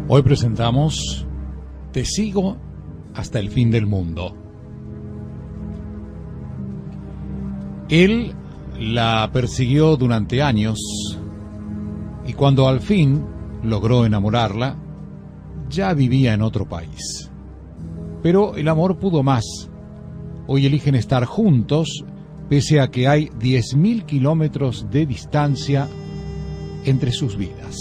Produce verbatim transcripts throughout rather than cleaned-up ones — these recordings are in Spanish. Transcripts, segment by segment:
Hoy presentamos Te sigo hasta el fin del mundo. Él la persiguió durante años y cuando al fin logró enamorarla, ya vivía en otro país. Pero el amor pudo más. Hoy eligen estar juntos, pese a que hay diez mil kilómetros de distancia entre sus vidas.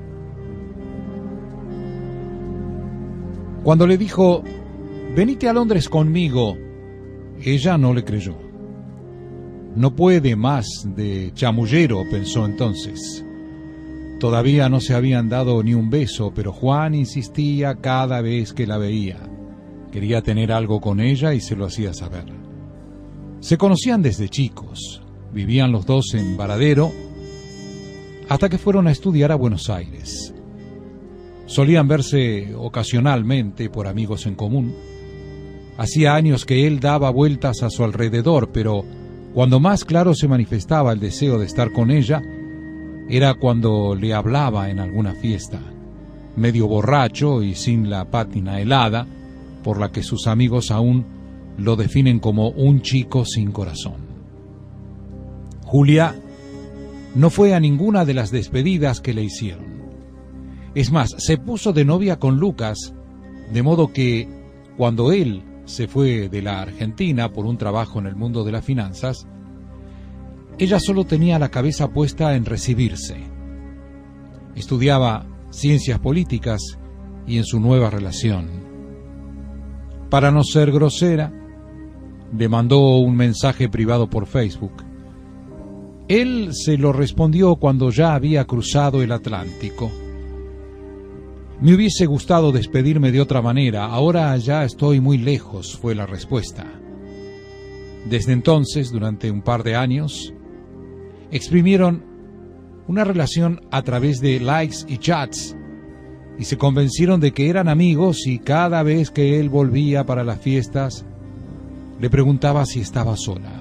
Cuando le dijo, venite a Londres conmigo, ella no le creyó. No puede más de chamullero, pensó entonces. Todavía no se habían dado ni un beso, pero Juan insistía cada vez que la veía. Quería tener algo con ella y se lo hacía saber. Se conocían desde chicos, vivían los dos en Varadero, hasta que fueron a estudiar a Buenos Aires. Solían verse ocasionalmente por amigos en común. Hacía años que él daba vueltas a su alrededor, pero cuando más claro se manifestaba el deseo de estar con ella, era cuando le hablaba en alguna fiesta, medio borracho y sin la pátina helada, por la que sus amigos aún lo definen como un chico sin corazón. Julia no fue a ninguna de las despedidas que le hicieron. Es más, se puso de novia con Lucas, de modo que cuando él se fue de la Argentina por un trabajo en el mundo de las finanzas, ella solo tenía la cabeza puesta en recibirse. Estudiaba ciencias políticas y en su nueva relación. Para no ser grosera, le mandó un mensaje privado por Facebook. Él se lo respondió cuando ya había cruzado el Atlántico. Me hubiese gustado despedirme de otra manera, ahora ya estoy muy lejos, fue la respuesta. Desde entonces, durante un par de años, exprimieron una relación a través de likes y chats y se convencieron de que eran amigos y cada vez que él volvía para las fiestas, le preguntaba si estaba sola.